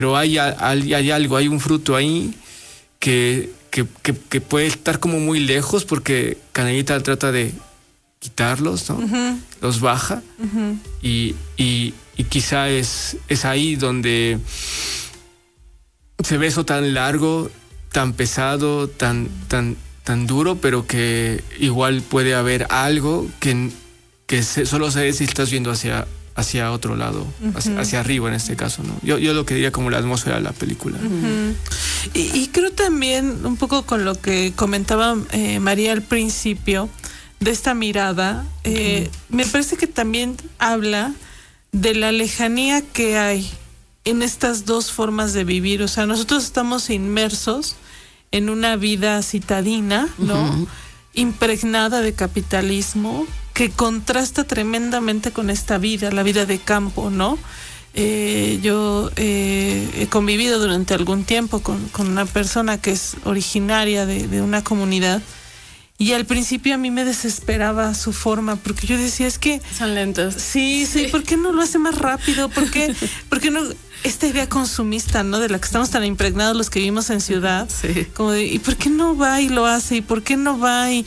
pero hay algo, hay un fruto ahí que puede estar como muy lejos porque Canallita trata de quitarlos, ¿no? Uh-huh. Los baja. Uh-huh. Y quizá es ahí donde se ve eso tan largo, tan pesado, tan duro, pero que igual puede haber algo que solo sabes si estás viendo hacia otro lado, uh-huh. hacia arriba en este caso, ¿no? Yo lo que diría como la atmósfera de la película. Uh-huh. Y creo también un poco con lo que comentaba María al principio de esta mirada, uh-huh. Me parece que también habla de la lejanía que hay en estas dos formas de vivir. O sea, nosotros estamos inmersos en una vida citadina, ¿no? Uh-huh. Impregnada de capitalismo, que contrasta tremendamente con esta vida, la vida de campo, ¿no? Yo he convivido durante algún tiempo con una persona que es originaria de una comunidad, y al principio a mí me desesperaba su forma, porque yo decía, es que... Son lentos. Sí, ¿por qué no lo hace más rápido? ¿Por qué no...? Esta idea consumista, ¿no? De la que estamos tan impregnados los que vivimos en ciudad. Sí. Como de, ¿y por qué no va y lo hace? ¿Y por qué no va y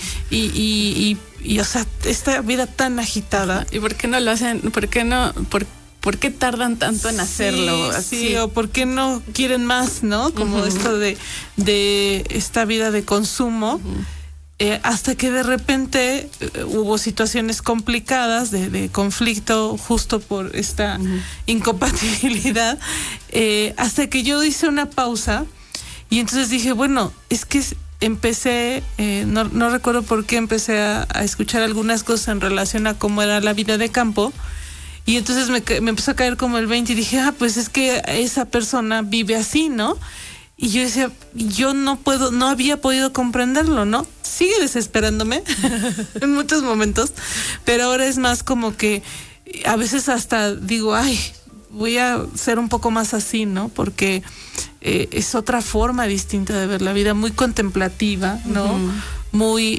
o sea, esta vida tan agitada? ¿Y por qué no lo hacen? ¿Por qué tardan tanto en hacerlo? Sí, o por qué no quieren más, ¿no? Como uh-huh. esto de esta vida de consumo. Uh-huh. Hasta que de repente hubo situaciones complicadas de conflicto justo por esta uh-huh. incompatibilidad, hasta que yo hice una pausa y entonces dije, bueno, es que empecé, no recuerdo por qué empecé a escuchar algunas cosas en relación a cómo era la vida de campo, y entonces me empezó a caer como el 20 y dije, pues es que esa persona vive así, ¿no? Y yo decía, yo no había podido comprenderlo, ¿no? Sigue desesperándome en muchos momentos, pero ahora es más como que a veces hasta digo, voy a ser un poco más así, ¿no? Porque es otra forma distinta de ver la vida, muy contemplativa, ¿no? Uh-huh. Muy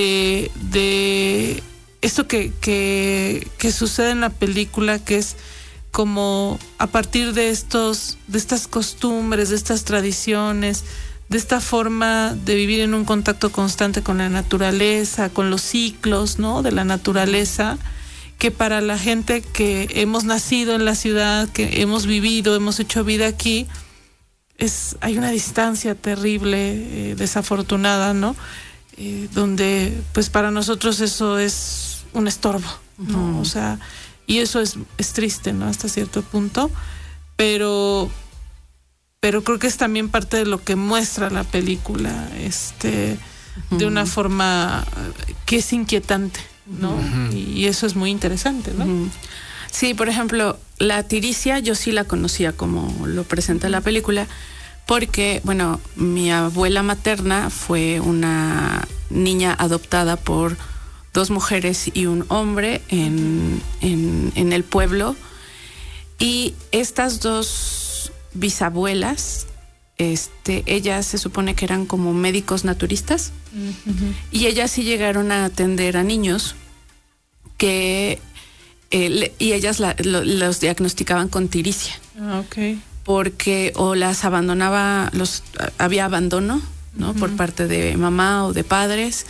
de esto que sucede en la película, que es como a partir de estas costumbres, de estas tradiciones, de esta forma de vivir en un contacto constante con la naturaleza, con los ciclos, ¿no? De la naturaleza, que para la gente que hemos nacido en la ciudad, que hemos vivido, hemos hecho vida aquí, hay una distancia terrible, desafortunada, ¿no? Donde pues para nosotros eso es un estorbo, ¿no? Uh-huh. O sea, y eso es triste, ¿no? Hasta cierto punto, pero creo que es también parte de lo que muestra la película, uh-huh. de una forma que es inquietante, ¿no? Uh-huh. Y eso es muy interesante, ¿no? Uh-huh. Sí, por ejemplo, la tiricia yo sí la conocía como lo presenta la película, porque, bueno, mi abuela materna fue una niña adoptada por 2 mujeres y un hombre en el pueblo, y estas 2 bisabuelas, ellas se supone que eran como médicos naturistas, uh-huh. y ellas sí llegaron a atender a niños que y ellas los diagnosticaban con tiricia. Okay. Porque o las abandonaba, había abandono, ¿no? Uh-huh. Por parte de mamá o de padres.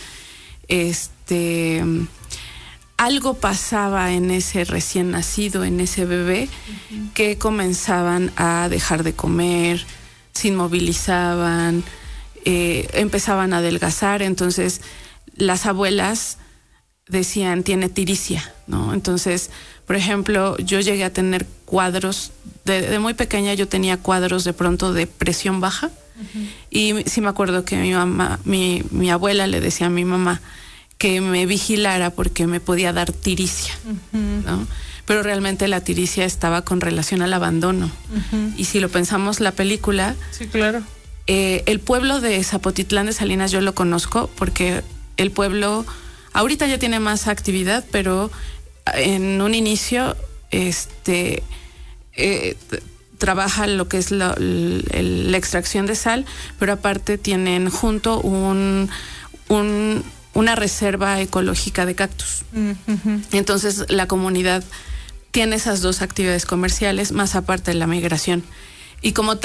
Algo pasaba en ese recién nacido, en ese bebé, uh-huh. que comenzaban a dejar de comer, se inmovilizaban, empezaban a adelgazar. Entonces las abuelas decían, tiene tiricia, ¿no? Entonces, por ejemplo, yo llegué a tener cuadros, de muy pequeña yo tenía cuadros de pronto de presión baja. Uh-huh. Y sí me acuerdo que mi abuela le decía a mi mamá que me vigilara porque me podía dar tiricia, uh-huh. ¿no? Pero realmente la tiricia estaba con relación al abandono. Uh-huh. Y si lo pensamos, la película... Sí, claro. El pueblo de Zapotitlán de Salinas yo lo conozco porque el pueblo ahorita ya tiene más actividad, pero en un inicio trabaja lo que es la extracción de sal, pero aparte tienen junto una reserva ecológica de cactus. Uh-huh. Entonces la comunidad tiene esas 2 actividades comerciales, más aparte de la migración. y como